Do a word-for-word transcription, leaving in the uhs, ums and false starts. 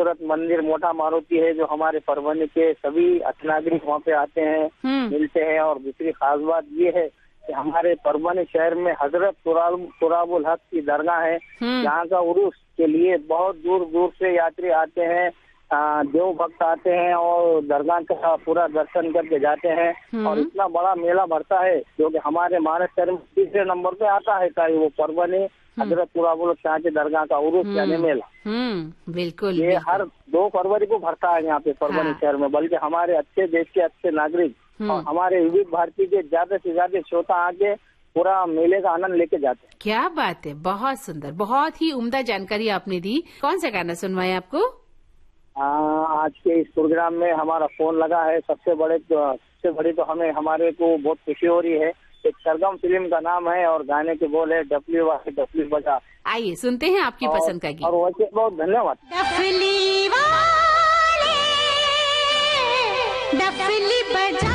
खूबसूरत मंदिर मोटा मारुति है, जो हमारे परभनी के सभी अच्छे नागरिक वहाँ पे आते हैं, मिलते हैं। और दूसरी खास बात ये है कि हमारे परभनी शहर में हजरत तुराबुल हक की दरगाह है, जहाँ का उर्स के लिए बहुत दूर दूर से यात्री आते हैं, देव भक्त आते हैं और दरगाह का पूरा दर्शन करके जाते हैं। और इतना बड़ा मेला भरता है जो कि हमारे महाराष्ट्र शहर में तीसरे नंबर पे आता है, चाहे वो परभनी हजरत तुराबुल शाह की दरगाह का उर्स यानी मेला। बिल्कुल, ये बिल्कुल। हर दो फरवरी को भरता है यहाँ पे परभनी हाँ। शहर में। बल्कि हमारे अच्छे देश के अच्छे नागरिक और हमारे विविध भारती के ज्यादा से ज्यादा श्रोता आके पूरा मेले का आनंद लेके जाते हैं। क्या बात है, बहुत सुंदर, बहुत ही उम्दा जानकारी आपने दी। कौन सा गाना सुनवाए आपको? आ, आज के इस प्रोग्राम में हमारा फोन लगा है, सबसे बड़े तो सबसे बड़ी तो हमें हमारे को बहुत खुशी हो रही है। एक सरगम फिल्म का नाम है और गाने के बोल है डफली वाले डफली बजा। आइए सुनते हैं आपकी पसंद का गीत। और वैसे बहुत धन्यवाद। डफली वाले डफली बजा